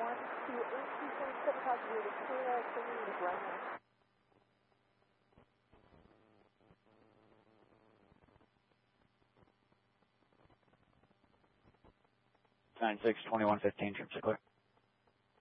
to 18.75 units, clear activity with runway. 96-2115, trips are clear.